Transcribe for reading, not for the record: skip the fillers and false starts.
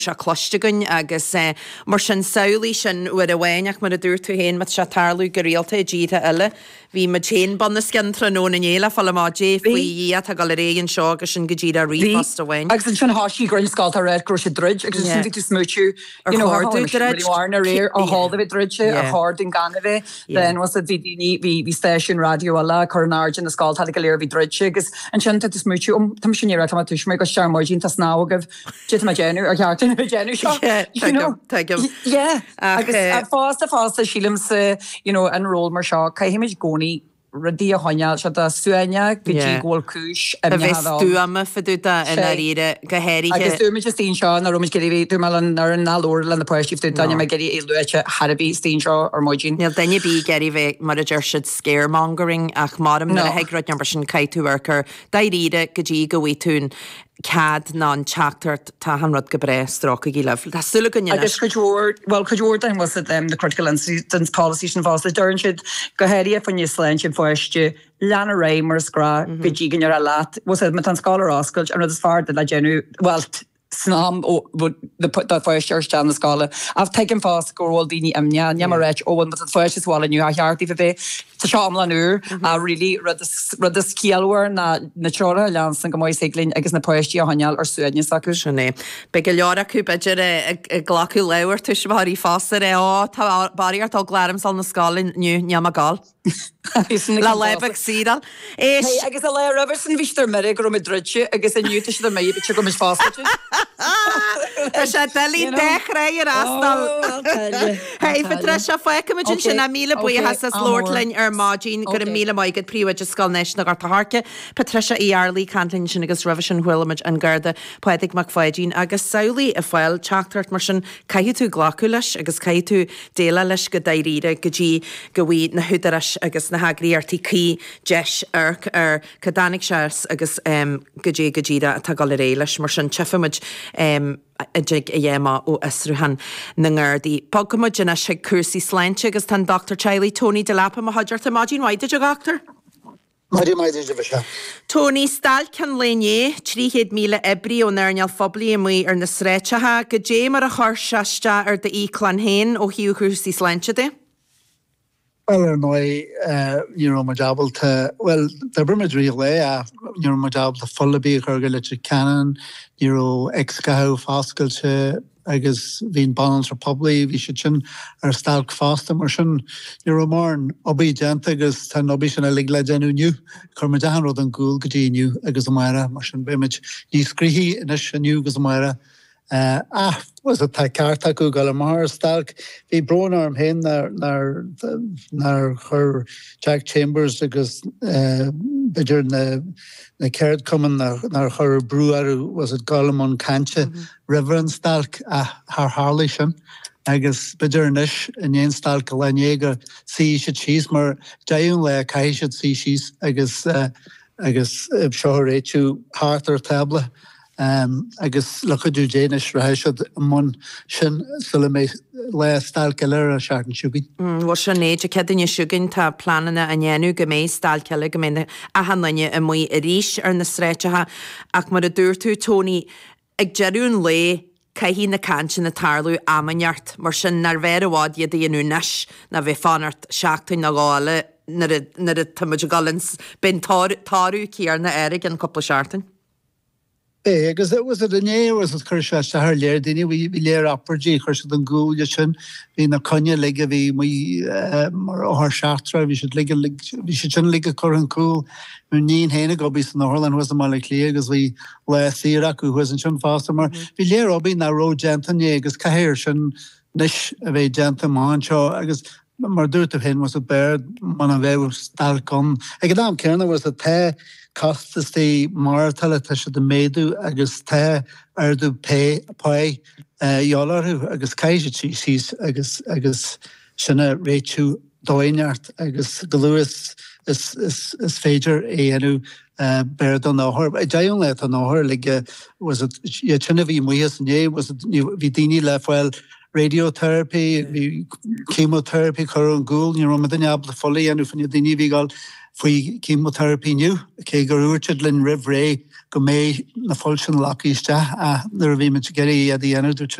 se cloistegann agus mar sin saolaí sin uair a bhhaineach mar a dúir tú héin mat se tarlú go réalta a ddíta eile. Bhí ma chéan ban na scintra nó na éile fall má dé faoi a tá gal réon seo agus sin go ddíad a rífast a bhain. Agus sin háí grin scáil a réid gro sé druid, agus sin tú smúú arna réir a háda bh druide a hád in ganah, then was a bhí station radio eile chunágin na scáil go léir bhí druide, agus an sin tú smúú tam sin ra tuis mé go seamáidín tá snágah si a géanú a chearttain a géanú seo. Agus fásta sílim sa an ról mar seo, caiimiid gcónaí radí a haine se a suaine go dtí ggóil cúis a bheits dúama faúta in ire go héir. Agus dúimiid stín seo na romis geí tú ar an nálóir le na poistíú daine me geirí éúite Harbí stín seo ar móidín. Níl daine bí geirí bheith mar a dúir siid scaremongering ach marm na heigrad number sin caiitúarcar daíide go dtí go bhí tún cad ná an teachtart tá an rud go bre strácha í leh. Tá sula go agus chuúir dain was the critical incident policy sin fás dúrin siid go héirí fan níos lein sin foiiste leanna ré mar scrá go dtí gan ar a leat was me an scáil rascail an rud is far de le genú snám ó the foiiste stand na scála. I've taken fast gohil daoine amne neamar réit óhan but foiiste sáil nniu a cheartí fa bheith Tá seamla nuair a rilí rud a scéalhar na teora leansan go maiid séglinn agus na poisttí a haneal ar suaidne acu. Sinné. Be go leor acu beidir a ghlacu leabhar tu se bharí fásar tá baríart tá glarm sal na scálinn nniu neama gáil. Le lebeh sídal. Agus a le rubber san bhítar merig go mid druide agus a nniuta se mé bit go mis fáste. Tá sé delí dech ré ar astal. Hei fe se foiicimiid sin na míle bu has Lordlein ar mágin gur míle maigad príomid a sscoil neis na gartaharce, Patricia Iarlí cantain sin agus Revision Willamid an garda poetic McFaidín agus saolaí a fáil teachtart mar sin caiú tú ghlacu leis agus caiú tú déile leis go daíide go dtí go bhí na hudaras agus na hagraíartí cí deis arc ar cadánic seas agus go ddíide a tá gal ré leis mar sin tefamid a dig a dhéma ó Isruhan na ngardí. Pogmuid in a sé cuasaí sláinte agus tan Dr. Charlie Tony de Lapa a haidir a mágin waide a gachtar? Tony stal can léné 300,000 ebri ó nearneal fobli mui ar na sréitsethe go dé mar a chuirseiste ar de íclan héin ó hiú cuasaí sláinte de? Well, my job to the brimid relay, my job to follow be a canon, ex-gaho fascal to agus vín balance republic, vi should ar stark fast immersion, morn obedient agus tan obition a ligla genu new, Cormajan rod an ghoul genu agus amara, martion bimage, ni skrihi in a new gazamara. Was a takarta go galamar stark vi bronarm hen naar her Jack Chambers agus bidder na cared kommen naar her brewer was it Galamon Kanche Reverend stark haar harlichen agus biddernish in een stark laniega see cheese maar jaun le kai should see she's agus shorechu harter table agus lechadú dénis raisiad man sin sulla mé le stalceile a seaartan siúgin. Wa sin néid a cedinne siúgin tá planana a nnéanú go méid stalceile go mé a hannaine a mui a ríis ar na sréitethe ach mar a dúirtú Tony ag jeún le caihí na cantin na tarlú amaneart mar sin nar bhéir bhád iad dhéanú neis na bheith fanart seachtain na gáile nar a tamid galans ben tarú cíar na érig an coppla seachtain. Agus it was a dné was het chuir se haar léir déine vi léir appergé chuir se an gúil sin hí na conne ligge vi mar haar seachtra vi sin ligge chu an cool níon héna go bí an Norland was mal lé agus vi le síach go was an sin fásta mar vi léir obí na ro gentanné agus cahéir sin nis a bheith genta má seo agus mar dúirt hen was a bird man a bheith stal kon. Ag dám cena was a te costas the martala tasha the méadú agus te ardu pai jólarú agus caiise she's agus sinna réitú dóineart agus galúis is féidir éanú beard an áhar. A daon le an áhar like was it sinna bhí muas an was it bhí daoine le fáil radiotherapy, chemotherapy, chur an gúil, ní rom a daine abla folí anú fan daoine bhí gáil faoi chemotherapíniu, cé gur úirtead linn rih ré go mé na folsin lachíiste a nar a bhí me geirí a dhéanamh